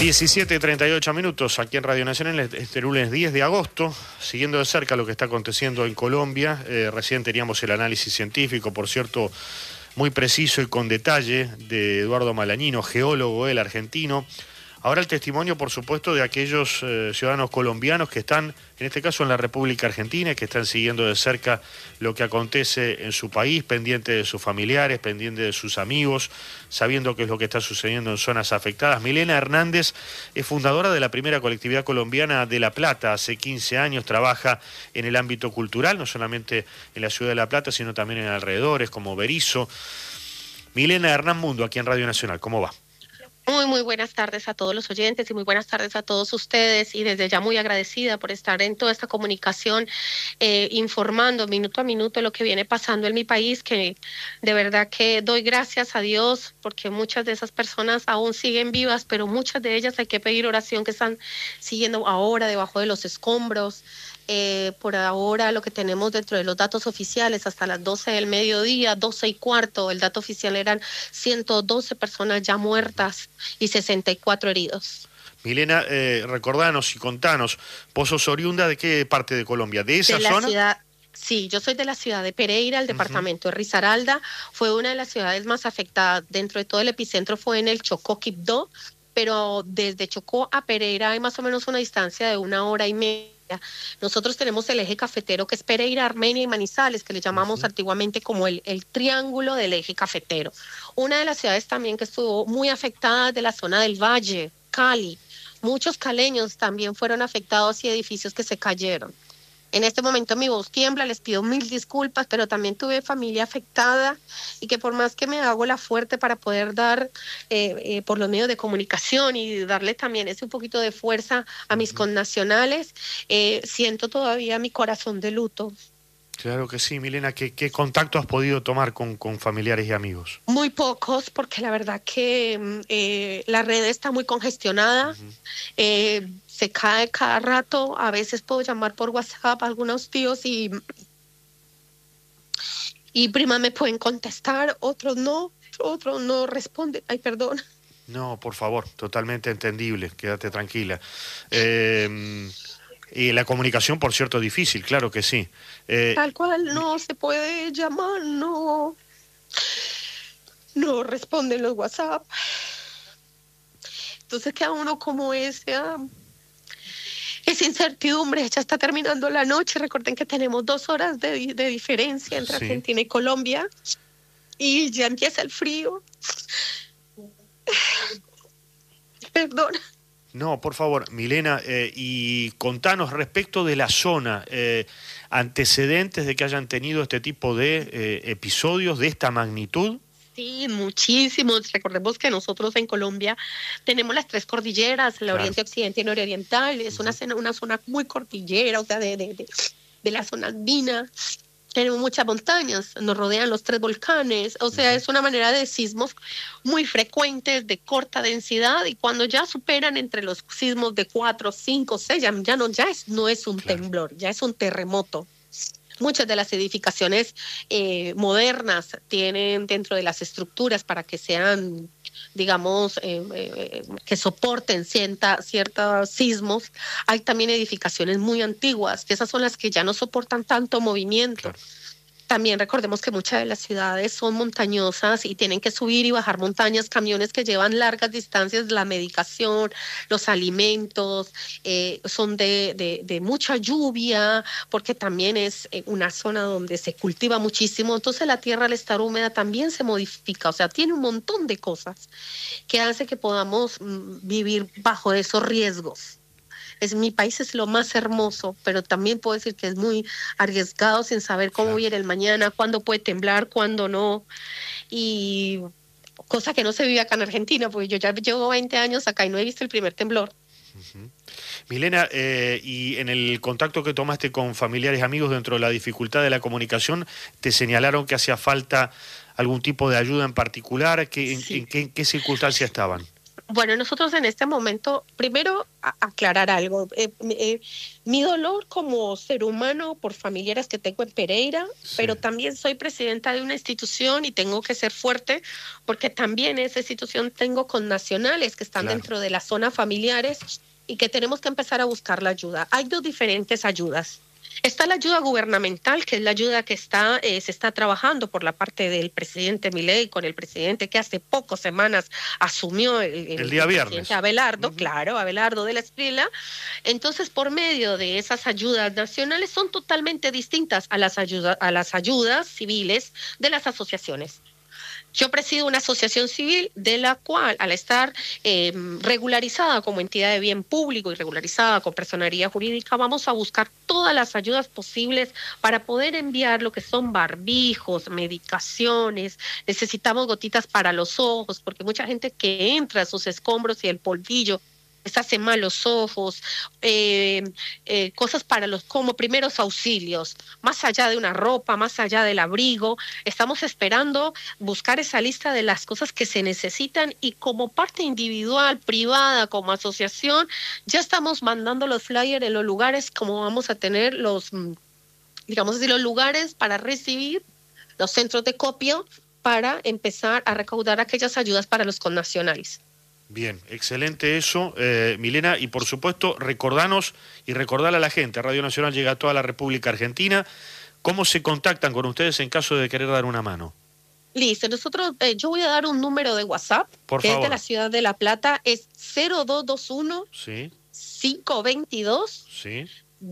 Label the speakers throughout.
Speaker 1: 17:38 aquí en Radio Nacional, este lunes 10 de agosto, siguiendo de cerca lo que está aconteciendo en Colombia. Recién teníamos el análisis científico, por cierto, muy preciso y con detalle, de Eduardo Malañino, geólogo, él argentino. Ahora el testimonio, por supuesto, de aquellos ciudadanos colombianos que están, en este caso en la República Argentina, que están siguiendo de cerca lo que acontece en su país, pendientes de sus familiares, pendientes de sus amigos, sabiendo qué es lo que está sucediendo en zonas afectadas. Milena Hernández es fundadora de la primera colectividad colombiana de La Plata. Hace 15 años trabaja en el ámbito cultural, no solamente en la ciudad de La Plata, sino también en alrededores, como Berisso. Milena Hernán Mundo, aquí en Radio Nacional, ¿cómo va?
Speaker 2: Muy buenas tardes a todos los oyentes y muy buenas tardes a todos ustedes, y desde ya muy agradecida por estar en toda esta comunicación, informando minuto a minuto lo que viene pasando en mi país, que de verdad que doy gracias a Dios porque muchas de esas personas aún siguen vivas, pero muchas de ellas hay que pedir oración, que están siguiendo ahora debajo de los escombros. Por ahora lo que tenemos dentro de los datos oficiales hasta las 12 del mediodía, 12:15, el dato oficial eran 112 personas ya muertas y 64 heridos.
Speaker 1: Milena, recordanos y contanos, ¿vos sos oriunda de qué parte de Colombia? ¿De esa zona?
Speaker 2: Sí, yo soy de la ciudad de Pereira, el departamento de Risaralda. Fue una de las ciudades más afectadas. Dentro de todo el epicentro fue en el Chocó, Quibdó, pero desde Chocó a Pereira hay más o menos una distancia de 1 hora y media. Nosotros tenemos el eje cafetero, que es Pereira, Armenia y Manizales, que le llamamos antiguamente como el triángulo del eje cafetero. Una de las ciudades también que estuvo muy afectada de la zona del Valle, Cali. Muchos caleños también fueron afectados y edificios que se cayeron. En este momento mi voz tiembla, les pido mil disculpas, pero también tuve familia afectada, y que por más que me hago la fuerte para poder dar por los medios de comunicación y darle también ese un poquito de fuerza a mis connacionales, siento todavía mi corazón de luto.
Speaker 1: Claro que sí, Milena. ¿Qué contacto has podido tomar con familiares y amigos?
Speaker 2: Muy pocos, porque la verdad que la red está muy congestionada. Se cae cada rato. A veces puedo llamar por WhatsApp a algunos tíos y prima me pueden contestar, otros no responden. Ay, perdón.
Speaker 1: No, por favor, totalmente entendible, quédate tranquila. Y la comunicación, por cierto, es difícil, claro que sí.
Speaker 2: Tal cual, no se puede llamar, no responden los WhatsApp. Entonces queda uno como esa incertidumbre. Ya está terminando la noche. Recuerden que tenemos 2 horas de diferencia entre Argentina y Colombia, y ya empieza el frío. Perdón.
Speaker 1: No, por favor, Milena, y contanos respecto de la zona, antecedentes de que hayan tenido este tipo de episodios de esta magnitud.
Speaker 2: Sí, muchísimos. Recordemos que nosotros en Colombia tenemos las 3 cordilleras, la Oriente, Occidente y Nororiental. Es una zona muy cordillera, o sea, de la zona andina. Tenemos muchas montañas, nos rodean los 3 volcanes, o sea, es una manera de sismos muy frecuentes, de corta densidad, y cuando ya superan entre los sismos de 4, 5, 6, no es un temblor, ya es un terremoto. Muchas de las edificaciones modernas tienen dentro de las estructuras, para que sean, digamos, que soporten ciertos sismos. Hay también edificaciones muy antiguas, que esas son las que ya no soportan tanto movimiento. Claro. También recordemos que muchas de las ciudades son montañosas y tienen que subir y bajar montañas, camiones que llevan largas distancias, la medicación, los alimentos, son de mucha lluvia, porque también es una zona donde se cultiva muchísimo. Entonces la tierra, al estar húmeda, también se modifica, o sea, tiene un montón de cosas que hace que podamos vivir bajo esos riesgos. Mi país es lo más hermoso, pero también puedo decir que es muy arriesgado, sin saber cómo viene el mañana, cuándo puede temblar, cuándo no, y cosa que no se vive acá en Argentina, porque yo ya llevo 20 años acá y no he visto el primer temblor.
Speaker 1: Milena, y en el contacto que tomaste con familiares y amigos dentro de la dificultad de la comunicación, ¿te señalaron que hacía falta algún tipo de ayuda en particular? ¿En qué circunstancias estaban?
Speaker 2: Bueno, nosotros en este momento, primero aclarar algo. Mi dolor como ser humano por familiares que tengo en Pereira,
Speaker 1: Sí.
Speaker 2: pero también soy presidenta de una institución y tengo que ser fuerte porque también esa institución tengo con nacionales que están dentro de la zona familiares y que tenemos que empezar a buscar la ayuda. Hay dos diferentes ayudas. Está la ayuda gubernamental, que es la ayuda que se está trabajando por la parte del presidente Milei, con el presidente que hace pocas semanas asumió
Speaker 1: el día viernes.
Speaker 2: Presidente Abelardo, claro, Abelardo de la Esprila. Entonces, por medio de esas ayudas nacionales son totalmente distintas a las ayudas civiles de las asociaciones. Yo presido una asociación civil de la cual, al estar regularizada como entidad de bien público y regularizada con personería jurídica, vamos a buscar todas las ayudas posibles para poder enviar lo que son barbijos, medicaciones, necesitamos gotitas para los ojos, porque mucha gente que entra a sus escombros y el polvillo les hace mal los ojos, cosas para los como primeros auxilios, más allá de una ropa, más allá del abrigo. Estamos esperando buscar esa lista de las cosas que se necesitan y como parte individual, privada, como asociación, ya estamos mandando los flyers en los lugares como vamos a tener los, digamos así, los lugares para recibir los centros de copio para empezar a recaudar aquellas ayudas para los connacionales.
Speaker 1: Bien, excelente eso, Milena, y por supuesto recordanos y recordarle a la gente, Radio Nacional llega a toda la República Argentina, ¿cómo se contactan con ustedes en caso de querer dar una mano?
Speaker 2: Listo, nosotros, yo voy a dar un número de WhatsApp,
Speaker 1: por
Speaker 2: que
Speaker 1: favor.
Speaker 2: Es de la ciudad de La Plata, es 0221
Speaker 1: sí.
Speaker 2: 522
Speaker 1: sí.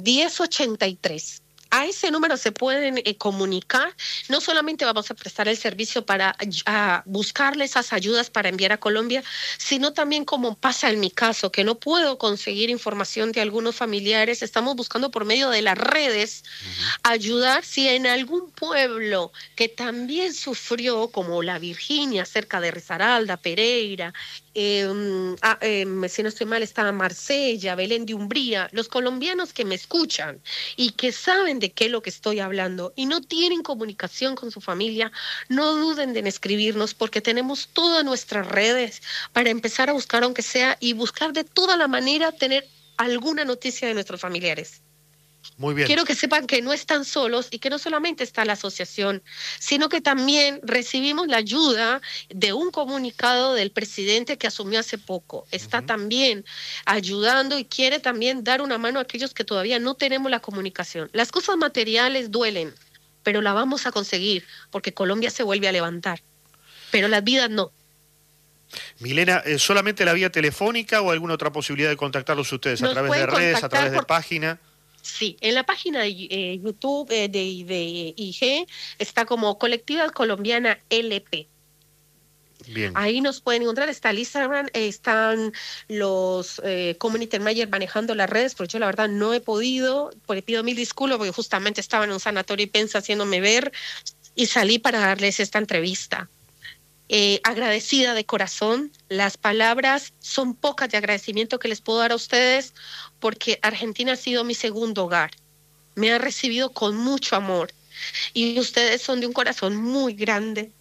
Speaker 2: 1083. A ese número se pueden comunicar. No solamente vamos a prestar el servicio para buscarle esas ayudas para enviar a Colombia, sino también como pasa en mi caso, que no puedo conseguir información de algunos familiares. Estamos buscando por medio de las redes ayudar si en algún pueblo que también sufrió, como la Virginia, cerca de Risaralda, Pereira, si no estoy mal, está Marsella, Belén de Umbría, los colombianos que me escuchan y que saben de qué es lo que estoy hablando y no tienen comunicación con su familia, no duden en escribirnos porque tenemos todas nuestras redes para empezar a buscar, aunque sea, y buscar de toda la manera tener alguna noticia de nuestros familiares.
Speaker 1: Muy bien.
Speaker 2: Quiero que sepan que no están solos y que no solamente está la asociación, sino que también recibimos la ayuda de un comunicado del presidente que asumió hace poco. Está también ayudando y quiere también dar una mano a aquellos que todavía no tenemos la comunicación. Las cosas materiales duelen, pero la vamos a conseguir porque Colombia se vuelve a levantar, pero las vidas no.
Speaker 1: Milena, ¿solamente la vía telefónica o alguna otra posibilidad de contactarlos ustedes? ¿A través de redes, a través de página?
Speaker 2: Sí, en la página de YouTube de IG está como Colectiva Colombiana LP.
Speaker 1: Bien.
Speaker 2: Ahí nos pueden encontrar, está el Instagram, están los community manager manejando las redes, porque yo la verdad no he podido, le pido mil disculpas porque justamente estaba en un sanatorio y pensé haciéndome ver y salí para darles esta entrevista. Agradecida de corazón, las palabras son pocas de agradecimiento que les puedo dar a ustedes porque Argentina ha sido mi segundo hogar, me ha recibido con mucho amor y ustedes son de un corazón muy grande.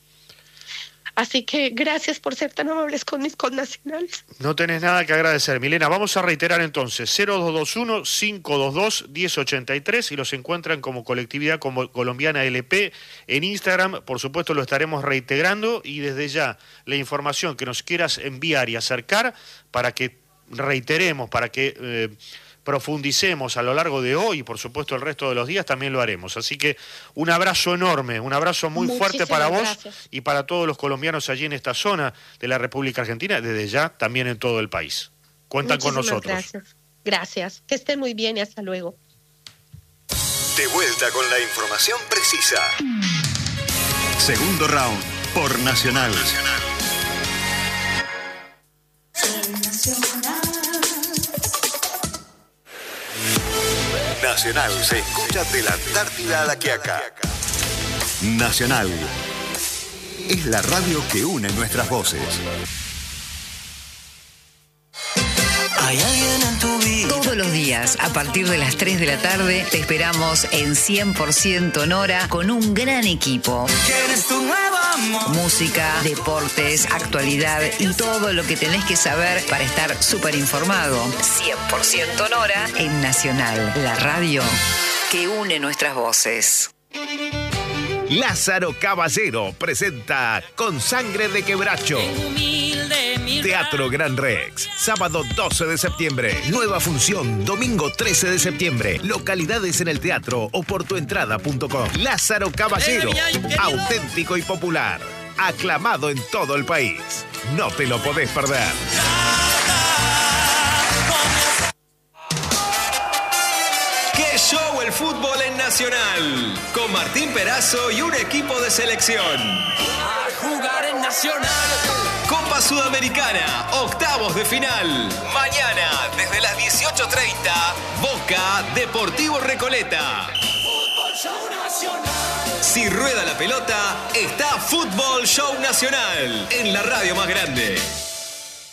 Speaker 2: Así que gracias por ser tan amables con mis connacionales.
Speaker 1: No tenés nada que agradecer. Milena, vamos a reiterar entonces, 0221-522-1083 y los encuentran como Colectividad Colombiana LP en Instagram. Por supuesto lo estaremos reintegrando y desde ya la información que nos quieras enviar y acercar para que reiteremos, para que profundicemos a lo largo de hoy y por supuesto el resto de los días también lo haremos. Así que un abrazo enorme, un abrazo muy fuerte para vos y para todos los colombianos allí en esta zona de la República Argentina, desde ya también en todo el país. Cuentan con nosotros.
Speaker 2: Gracias. Gracias, que estén muy bien y hasta luego.
Speaker 3: De vuelta con la información precisa. Segundo round por Nacional. Nacional se escucha de la Antártida a la Quiaca. Nacional es la radio que une nuestras voces.
Speaker 4: Hay alguien en tu vida.
Speaker 5: Todos
Speaker 4: los días, a partir de las 3 de la tarde, te esperamos en 100% Nora con un gran equipo. Música, deportes, actualidad y todo lo que tenés que saber para estar súper informado. 100% Nora en Nacional, la radio que une nuestras voces.
Speaker 5: Lázaro Caballero presenta Con Sangre de Quebracho. Teatro Gran Rex, sábado 12 de septiembre. Nueva función, domingo 13 de septiembre. Localidades en el teatro o por tuentrada.com. Lázaro Caballero, auténtico y popular. Aclamado en todo el país. No te lo podés perder.
Speaker 6: ¡Qué show el fútbol en Nacional! Con Martín Perazo y un equipo de selección.
Speaker 7: A jugar en Nacional.
Speaker 6: Copa Sudamericana, octavos de final. Mañana, desde las 18:30, Boca Deportivo Recoleta.
Speaker 7: Fútbol Show Nacional.
Speaker 6: Si rueda la pelota, está Fútbol Show Nacional en la radio más grande.